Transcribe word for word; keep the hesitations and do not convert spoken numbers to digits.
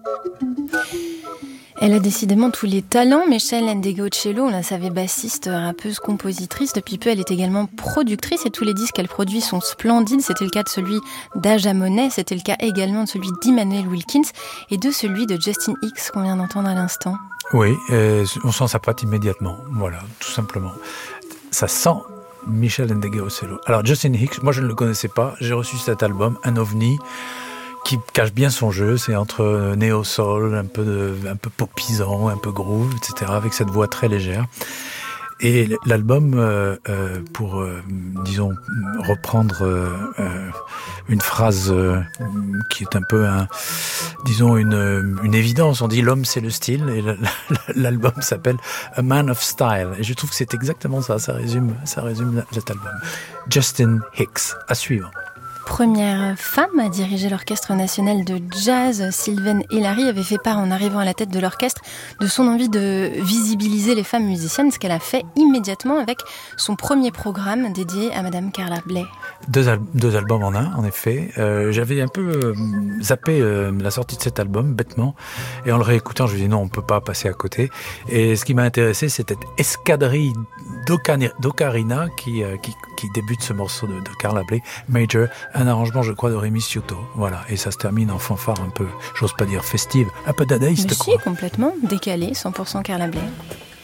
Elle a décidément tous les talents. Michelle Ndegeocello, on la savait bassiste, rappeuse, compositrice. Depuis peu, elle est également productrice et tous les disques qu'elle produit sont splendides. C'était le cas de celui d'Aja Monet, c'était le cas également de celui d'Immanuel Wilkins et de celui de Justin Hicks qu'on vient d'entendre à l'instant. Oui, euh, on sent sa patte immédiatement, voilà, tout simplement. Ça sent Michelle Ndegeocello. Alors Justin Hicks, moi je ne le connaissais pas, j'ai reçu cet album, un ovni, qui cache bien son jeu, c'est entre néo-soul, un peu, de, un peu popisant, un peu groove, et cetera, avec cette voix très légère. Et l'album, euh, euh, pour, euh, disons, reprendre euh, euh, une phrase euh, qui est un peu, un, disons, une, une évidence, on dit l'homme c'est le style, et l'album s'appelle A Man of Style. Et je trouve que c'est exactement ça, ça résume, ça résume cet album. Justin Hicks, à suivre. Première femme à diriger l'Orchestre national de jazz, Sylvaine Hélary avait fait part en arrivant à la tête de l'orchestre de son envie de visibiliser les femmes musiciennes, ce qu'elle a fait immédiatement avec son premier programme dédié à Madame Carla Bley. Deux, al- deux albums en un, en effet. Euh, j'avais un peu euh, zappé euh, la sortie de cet album, bêtement, et en le réécoutant, je me dis non, on peut pas passer à côté. Et ce qui m'a intéressé, c'était Escadrille d'Ocani- d'Ocarina qui, euh, qui, qui débute ce morceau de, de Carla Bley, Major, un arrangement, je crois, de Rémi Cioto. Voilà, et ça se termine en fanfare un peu, j'ose pas dire festive, un peu dadaïste, Mais quoi. si, complètement, décalé, cent pour cent Carla Bley.